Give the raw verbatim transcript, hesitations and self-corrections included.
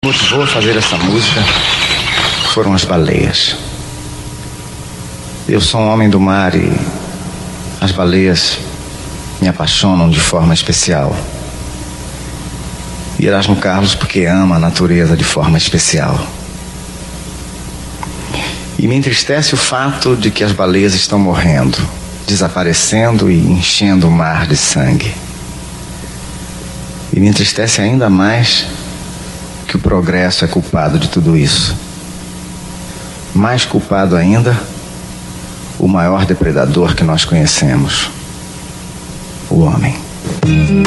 motivou a fazer essa música foram as baleias. Eu sou um homem do mar e as baleias me apaixonam de forma especial. E Erasmo Carlos porque ama a natureza de forma especial. E me entristece o fato de que as baleias estão morrendo, desaparecendo e enchendo o mar de sangue. E me entristece ainda mais que o progresso é culpado de tudo isso. Mais culpado ainda, o maior depredador que nós conhecemos, o homem.